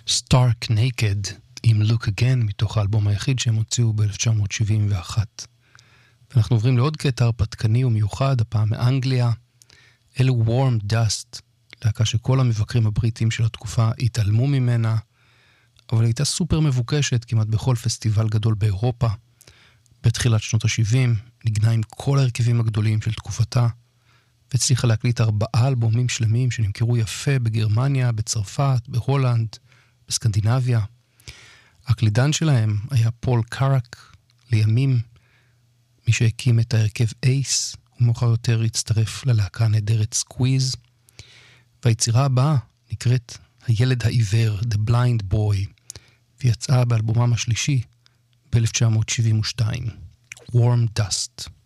Stark Naked עם Look Again מתוך האלבום היחיד שהם הוציאו ב-1971. ואנחנו עוברים לעוד קטע הרפתקני ומיוחד, הפעם מאנגליה. אלו Warm Dust, להקה שכל המבקרים הבריטים של התקופה התעלמו ממנה, אבל הייתה סופר מבוקשת כמעט בכל פסטיבל גדול באירופה. בתחילת שנות ה-70 נגנה עם כל ההרכבים הגדולים של תקופתה, והצליחה להקליט 4 אלבומים שלמים שנמכרו יפה בגרמניה, בצרפת, בהולנד, בסקנדינביה. הקלידן שלהם היה פול קארק, לימים מי שהקים את ההרכב אייס, ומאוחר יותר הצטרף ללהקה הנהדרת סקוויז, והיצירה הבאה נקראת הילד העיוור, The Blind Boy, ויצאה באלבומם השלישי ב-1972, Warm Dust.